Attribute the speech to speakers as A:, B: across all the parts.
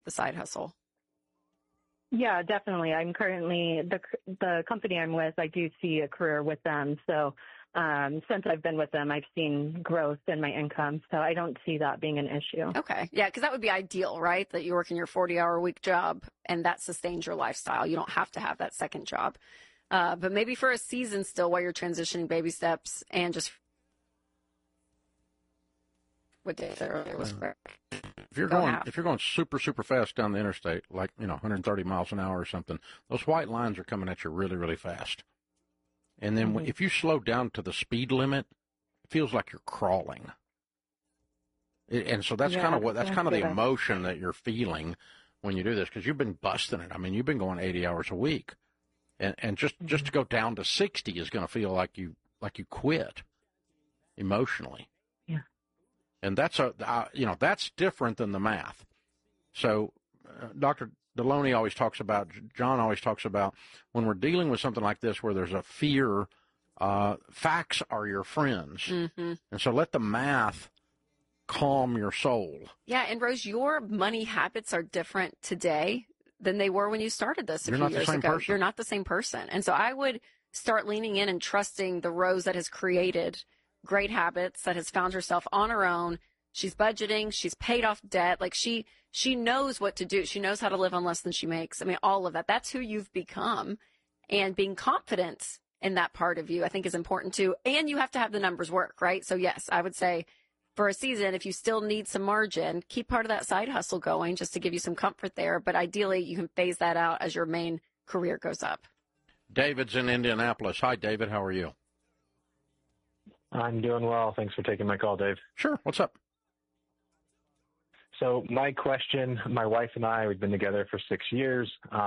A: the side hustle?
B: Yeah, definitely. I'm currently the company I'm with. I do see a career with them. So since I've been with them, I've seen growth in my income. So I don't see that being an issue.
A: Okay. Yeah, because that would be ideal, right? That you work in your 40-hour-a-week job and that sustains your lifestyle. You don't have to have that second job. But maybe for a season still while you're transitioning baby steps and just what Dave said earlier was correct.
C: If you're going super, super fast down the interstate, like, 130 miles an hour or something, those white lines are coming at you really, really fast. And then if you slow down to the speed limit, it feels like you're crawling. And so that's kind of the emotion that you're feeling when you do this, because you've been busting it. I mean, you've been going 80 hours a week. And just to go down to 60 is going to feel like you quit emotionally.
B: Yeah.
C: And that's that's different than the math. So Dr. Deloney John always talks about when we're dealing with something like this where there's a fear, facts are your friends. Mm-hmm. And so let the math calm your soul.
A: Yeah, and Rose, your money habits are different today than they were when you started this a few years ago. You're not the same person. And so I would start leaning in and trusting the Rose that has created great habits, that has found herself on her own. She's budgeting. She's paid off debt. Like she knows what to do. She knows how to live on less than she makes. I mean, all of that. That's who you've become. And being confident in that part of you, I think, is important too. And you have to have the numbers work, right? So yes, I would say for a season, if you still need some margin, keep part of that side hustle going just to give you some comfort there. But ideally, you can phase that out as your main career goes up.
C: David's in Indianapolis. Hi, David. How are you?
D: I'm doing well. Thanks for taking my call, Dave.
C: Sure. What's up?
D: So my question, my wife and I, we've been together for 6 years.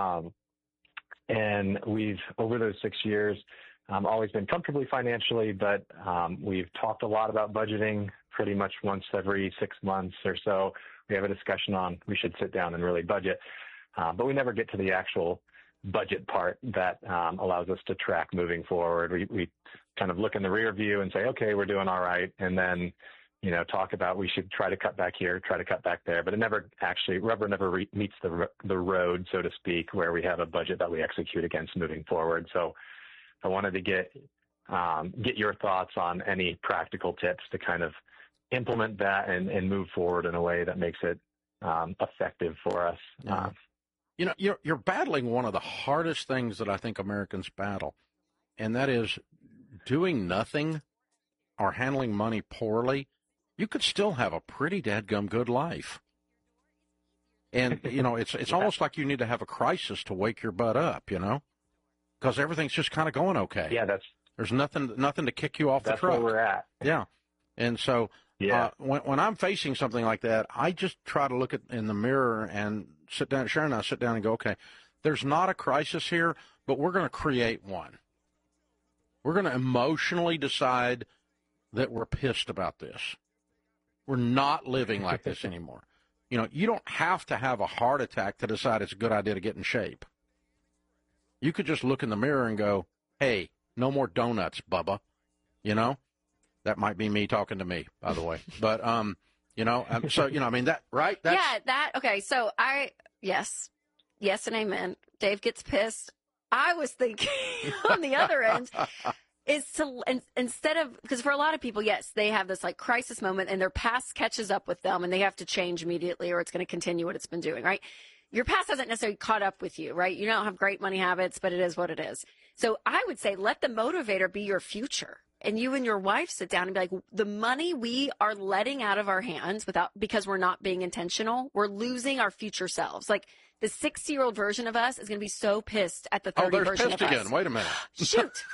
D: And we've, over those 6 years, always been comfortably financially, but we've talked a lot about budgeting pretty much once every 6 months or so. We have a discussion on we should sit down and really budget, but we never get to the actual budget part that allows us to track moving forward. We kind of look in the rear view and say, okay, we're doing all right. And then, talk about we should try to cut back here, try to cut back there, but it never actually, rubber never meets the road, so to speak, where we have a budget that we execute against moving forward. So I wanted to get your thoughts on any practical tips to kind of implement that and move forward in a way that makes it effective for us.
C: You're battling one of the hardest things that I think Americans battle, and that is doing nothing or handling money poorly. You could still have a pretty dadgum good life. And, it's almost like you need to have a crisis to wake your butt up, because everything's just kind of going okay.
D: Yeah,
C: there's nothing to kick you off the truck.
D: That's where we're at.
C: Yeah. And so when I'm facing something like that, I just try to look in the mirror and sit down. Sharon and I sit down and go, okay, there's not a crisis here, but we're going to create one. We're going to emotionally decide that we're pissed about this. We're not living like this anymore. You don't have to have a heart attack to decide it's a good idea to get in shape. You could just look in the mirror and go, hey, no more donuts, Bubba. That might be me talking to me, by the way. But, so, that, right?
A: Okay. So yes and amen. Dave gets pissed. I was thinking on the other end is to, instead of, because for a lot of people, yes, they have this like crisis moment and their past catches up with them and they have to change immediately or it's going to continue what it's been doing, right? Your past hasn't necessarily caught up with you, right? You don't have great money habits, but it is what it is. So I would say let the motivator be your future. And you and your wife sit down and be like, the money we are letting out of our hands because we're not being intentional, we're losing our future selves. Like the 60-year-old version of us is going to be so pissed at the 30 version of us.
C: Oh, there's pissed again. Wait a minute.
A: Shoot.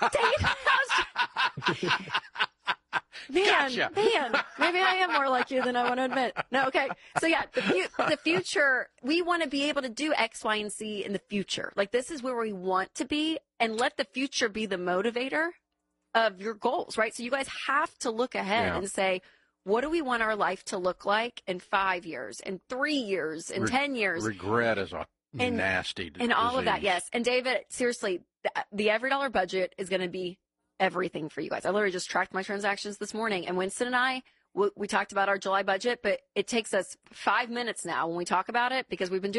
A: Man, maybe I am more like you than I want to admit. No, okay. So yeah, the future, we want to be able to do X, Y, and Z in the future. Like this is where we want to be and let the future be the motivator of your goals, right? So you guys have to look ahead and say, what do we want our life to look like in 5 years, in 3 years, in 10 years?
C: Regret is a nasty disease.
A: And all of that, yes. And David, seriously, the $Every budget is going to be everything for you guys. I literally just tracked my transactions this morning, and Winston and I, we talked about our July budget, but it takes us 5 minutes now when we talk about it because we've been doing